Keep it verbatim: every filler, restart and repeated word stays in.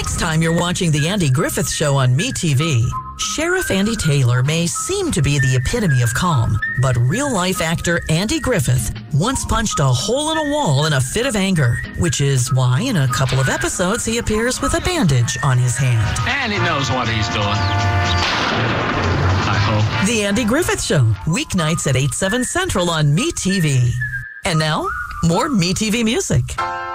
Next time you're watching The Andy Griffith Show on MeTV, Sheriff Andy Taylor may seem to be the epitome of calm, but real-life actor Andy Griffith once punched a hole in a wall in a fit of anger, which is why in a couple of episodes he appears with a bandage on his hand. And he knows what he's doing. I hope. The Andy Griffith Show, weeknights at eight, seven Central on MeTV. And now, more MeTV music.